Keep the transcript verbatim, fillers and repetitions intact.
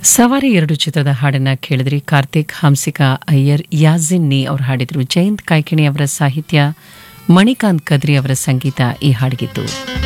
ಸವಾರಿ ಎರಡು ಚಿತ್ರದ ಹಾಡನ್ನ ಕೇಳಿದ್ರಿ. ಕಾರ್ತಿಕ್, ಹಂಸಿಕಾ ಅಯ್ಯರ್, ಯಾಜಿನ್ನಿ ಅವರು ಹಾಡಿದ್ರು. ಜಯಂತ್ ಕಾಯ್ಕಿಣಿ ಅವರ ಸಾಹಿತ್ಯ, ಮಣಿಕಾಂತ್ ಕದ್ರಿ ಅವರ ಸಂಗೀತ ಈ ಹಾಡಿಗಿತ್ತು.